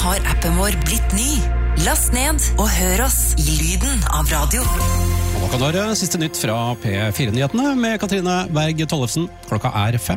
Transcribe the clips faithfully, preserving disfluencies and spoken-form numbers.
har appen vår blitt ny. Last ned og hør oss i lyden av radio. Og nå kan du høre siste nytt fra P fire-nyhetene med Katrine Berg Tollefsen. Klokka er fem.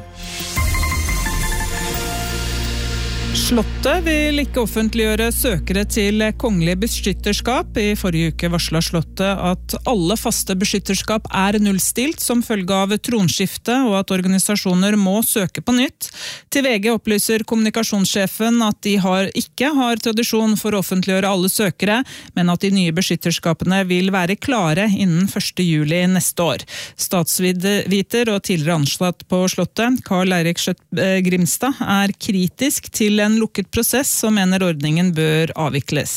Slottet vil ikke offentliggjøre søkere til kongelig beskytterskap. I forrige uke varslet Slottet at alle faste beskytterskap er nullstilt som følge av tronskifte, og at organisasjoner må søke på nytt. Til V G opplyser kommunikasjonssjefen at de har, ikke har tradisjon for å offentliggjøre alle søkere, men at de nye beskytterskapene vil være klare innen første juli neste år. Statsviter og tidligere ansatt på Slottet, Karl Eirik Grimstad, er kritisk til en lukket prosess og mener ordningen bør avvikles.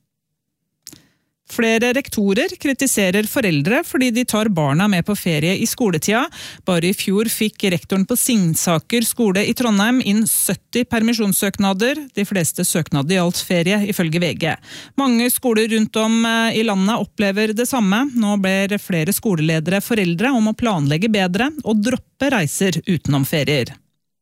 Flere rektorer kritiserer foreldre fordi de tar barna med på ferie i skoletida. Bare i fjor fikk rektoren på Singsaker skole i Trondheim inn sytti permisjonssøknader. De fleste søknader gjaldt ferie, ifølge V G. Mange skoler rundt om i landet opplever det samme. Nå ber flere skoleledere foreldre om å planlegge bedre og droppe reiser utenom ferier.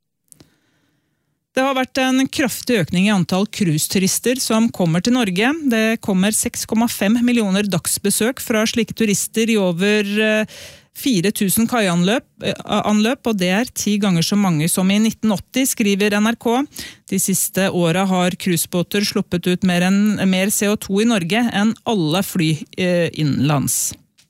Det har vært en kraftig økning i antall cruiseturister som kommer til Norge. Det kommer seks komma fem millioner dagsbesøk fra slike turister i over fire tusen kaianløp, anløp, og det er ti ganger så mange som i nitten åtti, skriver N R K. De siste årene har cruisebåter sluppet ut mer, enn, mer C O to i Norge enn alle fly innenlands.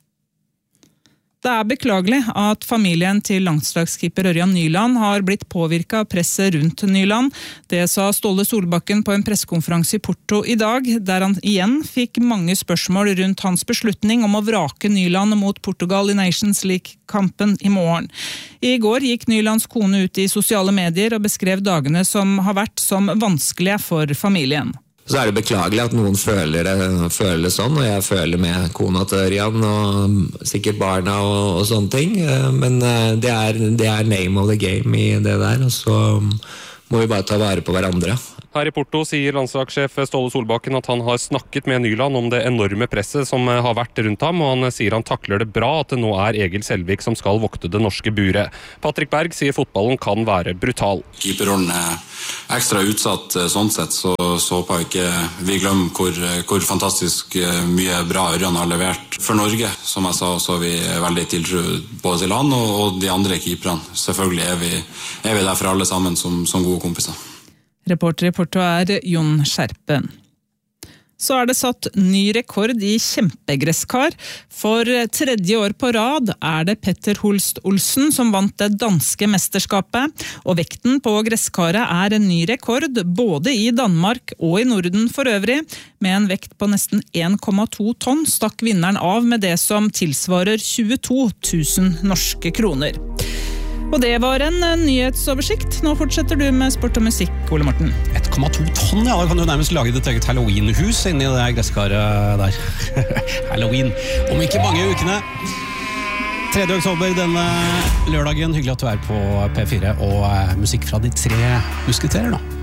Det er beklagelig at familien til landslagskeeper Ørjan Nyland har blitt påvirket av presset rundt Nyland. Det sa Ståle Solbakken på en pressekonferanse i Porto i dag, der han igjen fikk mange spørsmål rundt hans beslutning om å vrake Nyland mot Portugal i Nations League-kampen i morgen. I går gikk Nylands kone ut i sosiale medier og beskrev dagene som har vært som vanskelige for familien. Så er det beklagelig at noen føler det, føler det sånn, og jeg føler med kona til Ørjan og sikkert barna og, og sånne ting. Men det er, det er name of the game i det der, og så må vi bare ta vare på hverandre. Her i Porto sier landslagssjef Ståle Solbakken at han har snakket med Nyland om det enorme presset som har vært rundt ham, og han sier han takler det bra at det nå er Egil Selvik som skal vokte det norske buret. Patrick Berg sier fotballen kan være brutal. Keeperrollen er ekstra utsatt sånn sett, så, så håper jeg ikke vi glemmer hvor, hvor fantastisk mye bra Ørjan har levert for Norge. Som jeg sa, så er vi veldig tiltro både til han og, og de andre keeperne. Selvfølgelig er vi, er vi der for alle sammen som, som gode kompiser. Reporter i Porto er Jon Skjerpen. Så er det satt ny rekord i kjempegresskar. For tredje år på rad er det Petter Holst Olsen som vant det danske mesterskapet. Og vekten på gresskaret er en ny rekord, både i Danmark og i Norden for øvrig. Med en vekt på nesten en komma to tonn stakk vinneren av med det som tilsvarer tjueto tusen norske kroner. Og det var en nyhetsoversikt. Nå fortsetter du med sport og musikk, Ole Morten. en komma to tonn, ja. Da kan du nærmest lage ditt eget Halloween-hus inni det gresskaret der. Halloween. Om ikke mange ukene. tredje oktober denne lørdagen. Hyggelig at du er på P fire, og musikk fra de tre musketerer nå.